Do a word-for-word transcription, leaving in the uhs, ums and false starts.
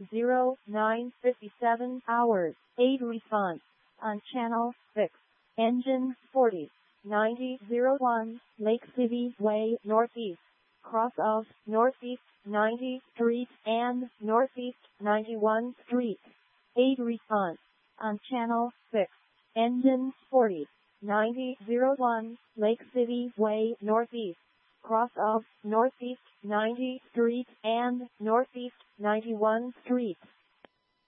zero nine fifty-seven hours. eight response on channel six. Engine forty, ninety oh one, Lake City Way Northeast, cross of Northeast ninetieth Street and Northeast ninety-first Street. eight response on channel six. Engine forty, ninety oh one, Lake City Way Northeast, cross of Northeast ninetieth Street and Northeast ninety-first Street.